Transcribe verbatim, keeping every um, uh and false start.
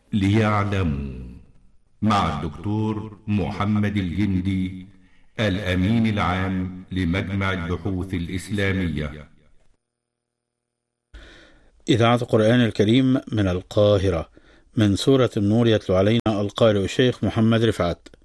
ليعلموا مع الدكتور محمد الجندي، الأمين العام لمجمع البحوث الإسلامية. إذاعة القرآن الكريم من القاهرة، من سورة النور، يتلو علينا القارئ الشيخ محمد رفعت.